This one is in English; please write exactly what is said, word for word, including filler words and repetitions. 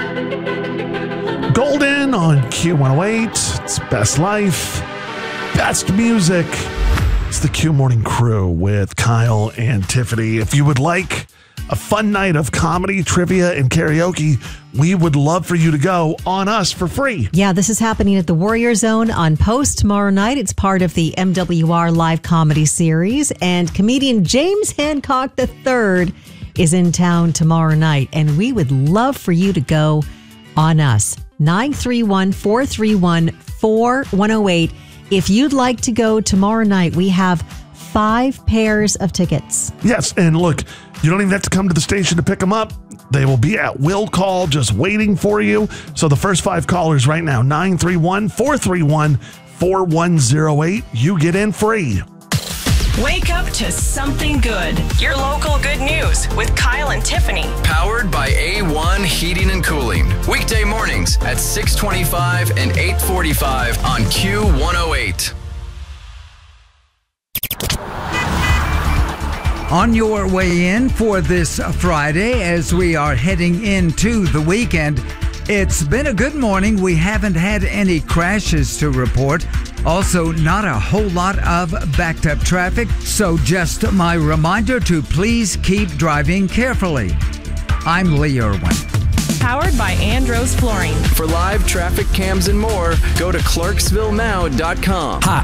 Golden on Q one oh eight. It's Best Life, Best Music. It's the Q Morning Crew with Kyle and Tiffany. If you would like a fun night of comedy, trivia, and karaoke, we would love for you to go on us for free. Yeah, this is happening at the Warrior Zone on Post tomorrow night. It's part of the M W R Live Comedy Series. And comedian James Hancock the third is in town tomorrow night. And we would love for you to go on us. nine three one, four three one, four one oh eight. If you'd like to go tomorrow night, we have five pairs of tickets. Yes, and look, you don't even have to come to the station to pick them up. They will be at will call just waiting for you. So the first five callers right now, nine three one, four three one, four one oh eight, you get in free. Wake up to something good. Your local good news with Kyle and Tiffany. Powered by A one Heating and Cooling. Weekday mornings at six twenty-five and eight forty-five on Q one oh eight. On your way in for this Friday as we are heading into the weekend, it's been a good morning. We haven't had any crashes to report. Also, not a whole lot of backed up traffic. So just my reminder to please keep driving carefully. I'm Lee Irwin. Powered by Andros Flooring. For live traffic cams and more, go to clarksville now dot com. Hi,